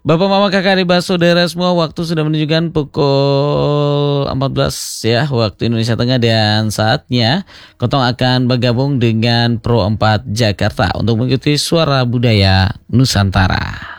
Bapak, Mama, Kakak, adik, saudara semua, waktu sudah menunjukkan pukul 14 ya, waktu Indonesia Tengah, dan saatnya Kotong akan bergabung dengan Pro 4 Jakarta untuk mengikuti Suara Budaya Nusantara.